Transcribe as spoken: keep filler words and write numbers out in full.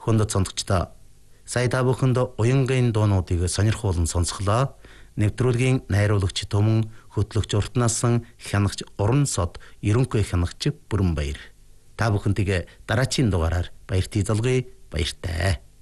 хүнд цондогчдоо сая та бүхэнд уянгийн дуунуудыг сонирхуулан сонсголоо. Нэвтрүүлгийн найруулагч Түмэн, хөтлөгч Уртнасан, хянагч Уран сод, ерөнхий хянагч Бүрэн Баяр. Та бүхэнтэйгээ дараачийн дугаараар баяртай залгая. Баяртай.